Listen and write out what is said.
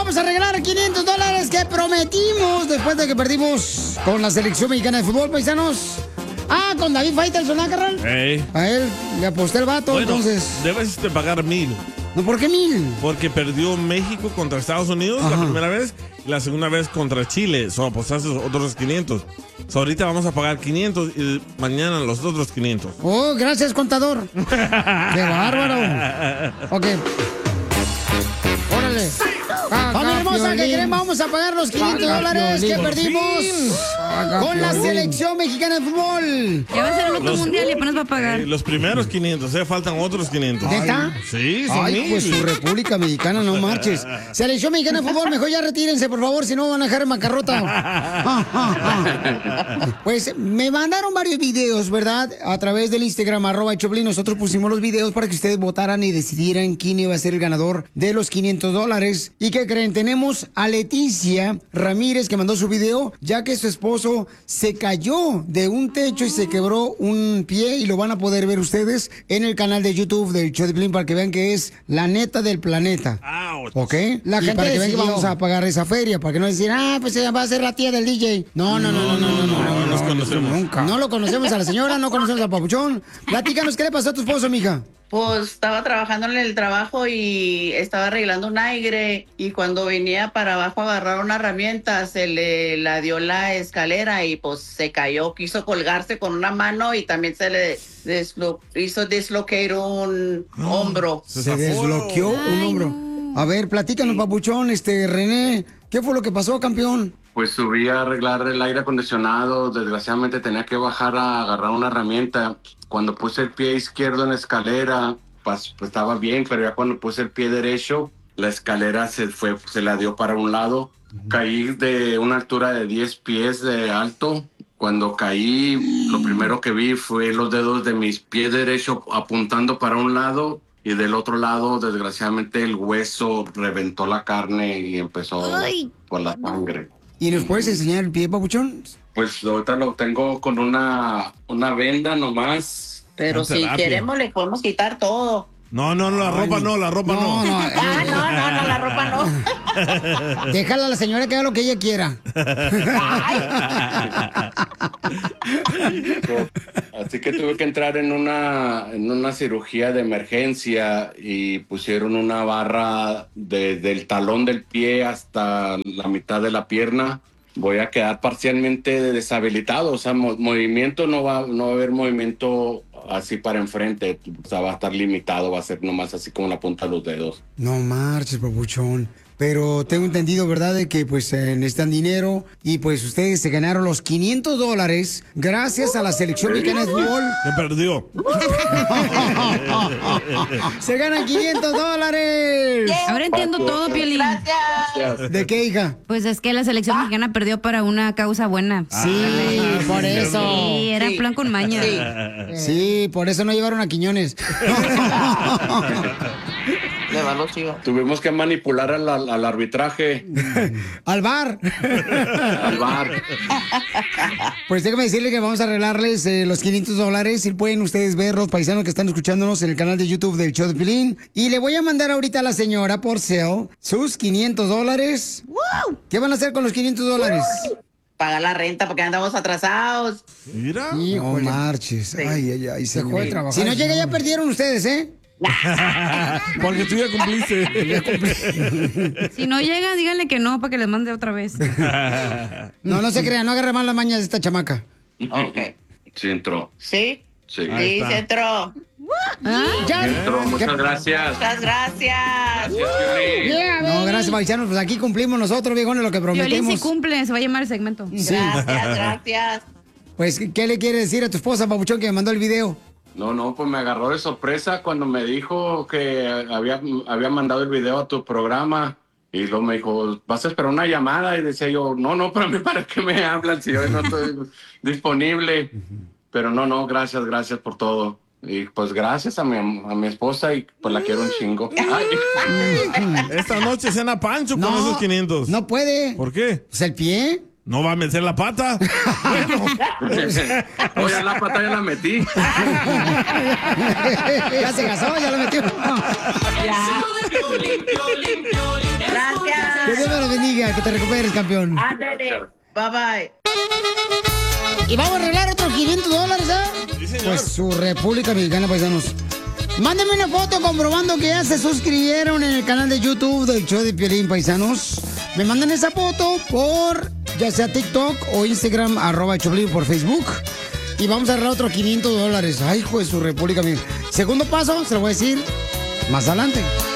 vamos a regalar $500 que prometimos después de que perdimos con la selección mexicana de fútbol, paisanos. Ah, con David Faitelson, ¿no, carnal? A él le aposté el vato, bueno, entonces. Debes pagar 1,000. No, ¿por qué 1,000? Porque perdió México contra Estados Unidos la primera vez y la segunda vez contra Chile. Solo apostaste otros 500. Ahorita vamos a pagar 500 y mañana los otros 500. Oh, gracias, contador. ¡Qué bárbaro! Ok. ¡Órale! ¡Familia hermosa, que queremos! Vamos a pagar los $500 que perdimos con la selección mexicana de fútbol. Ya va a ser el otro mundial y apenas va a pagar. Los primeros 500, faltan otros 500. ¿Neta? Sí, son Ay, 1,000. pues su República Mexicana, no marches. Selección mexicana de fútbol, mejor ya retírense, por favor, si no van a dejar en bancarrota. Pues me mandaron varios videos, ¿verdad? A través del Instagram, @Choplin. Nosotros pusimos los videos para que ustedes votaran y decidieran quién iba a ser el ganador de los $500. ¿Y qué creen? Tenemos a Leticia Ramírez, que mandó su video, ya que su esposo se cayó de un techo y se quebró un pie, y lo van a poder ver ustedes en el canal de YouTube del show de Piolín para que vean que es la neta del planeta. ¿Ok? La gente para que vean que vamos a pagar esa feria, para que no decir, pues ella va a ser la tía del DJ. No nos conocemos. Nunca. No lo conocemos a la señora, no conocemos a Papuchón. Platícanos, ¿qué le pasó a tu esposo, mija? Pues estaba trabajando en el trabajo y estaba arreglando un aire, y cuando venía para abajo a agarrar una herramienta se le la dio la escalera y pues se cayó, quiso colgarse con una mano y también se le hizo deslocar un hombro. Se desbloqueó un hombro. A ver, platícanos, Papuchón, René, ¿qué fue lo que pasó, campeón? Pues subí a arreglar el aire acondicionado, desgraciadamente tenía que bajar a agarrar una herramienta. Cuando puse el pie izquierdo en la escalera, pues estaba bien, pero ya cuando puse el pie derecho, la escalera se la dio para un lado. Caí de una altura de 10 pies de alto. Cuando caí, lo primero que vi fue los dedos de mis pies derechos apuntando para un lado, y del otro lado, desgraciadamente, el hueso reventó la carne y empezó por la sangre. ¿Y nos puedes enseñar el pie, Papuchón? Pues ahorita lo tengo con una venda nomás. Pero si queremos le podemos quitar todo. No, la ropa no. La ropa no. Déjala a la señora que haga lo que ella quiera. Así que tuve que entrar en una cirugía de emergencia y pusieron una barra desde el talón del pie hasta la mitad de la pierna. Voy a quedar parcialmente deshabilitado, o sea, movimiento no va a haber movimiento así para enfrente, o sea, va a estar limitado, va a ser nomás así como la punta de los dedos. No marches, Papuchón. Pero tengo entendido, ¿verdad?, de que pues necesitan dinero y pues ustedes se ganaron los $500 gracias a la selección mexicana de fútbol. Se perdió. ¡Se ganan $500! Ahora entiendo todo, Piolín. Gracias. ¿De qué, hija? Pues es que la selección mexicana perdió para una causa buena. Sí, por eso. Sí, era plan con maña. Sí, por eso no llevaron a Quiñones. Le va los chivos. Tuvimos que manipular al arbitraje. Al bar. Al bar. Pues déjame decirle que vamos a arreglarles los $500 y pueden ustedes ver, los paisanos que están escuchándonos en el canal de YouTube del show de Piolín. Y le voy a mandar ahorita a la señora por sale sus $500. ¡Wow! ¿Qué van a hacer con los $500? Pagar la renta porque andamos atrasados. Mira. No marches. Sí. Ay, se Sí. fue a trabajar. Si no llega, ya perdieron ustedes, ¿eh? Porque tú ya cumpliste. Si no llega, díganle que no para que les mande otra vez. No se crean, no agarre mal las mañas de esta chamaca. Ok. Sí entró. ¿Sí? Sí. Sí, se entró. Ya. Entró, muchas gracias. Muchas gracias. Gracias, Piolín. No, gracias, paisanos. Pues aquí cumplimos nosotros, viejones, lo que Piolín prometemos. si cumple, se va a llamar el segmento. Gracias. Pues, ¿qué le quiere decir a tu esposa, Papuchón, que me mandó el video? No, pues me agarró de sorpresa cuando me dijo que había mandado el video a tu programa. Y luego me dijo, ¿vas a esperar una llamada? Y decía yo, no, ¿para qué me hablan si hoy no estoy disponible? Pero no, gracias por todo. Y pues gracias a mi esposa y pues la quiero un chingo. Ay. Esta noche cena Pancho con esos 500. No puede. ¿Por qué? ¿Es el pie? ¿No va a meter la pata? Oye, la pata ya la metí. Ya se casó, ya la metió. Gracias. Que Dios me lo bendiga, que te recuperes, campeón. Ándale. Bye bye. Y vamos a arreglar otros $500, ¿eh? Sí, señor. Pues su República Mexicana, paisanos. Mándenme una foto comprobando que ya se suscribieron en el canal de YouTube del show de Piolín, paisanos. Me mandan esa foto por ya sea TikTok o Instagram, @Choplin por Facebook. Y vamos a arreglar otros $500. Ay, hijo de su República Mexicana. Segundo paso, se lo voy a decir más adelante.